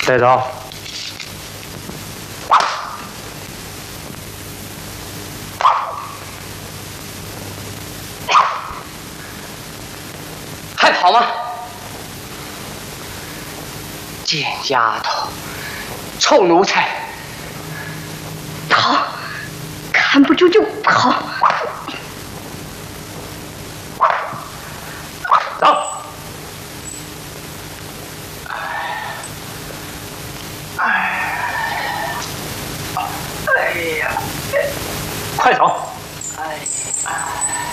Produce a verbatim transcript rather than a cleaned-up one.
带走。 还跑吗？贱丫头，臭奴才！ 跑，看不住就跑。 走。哎呀，快走！哎。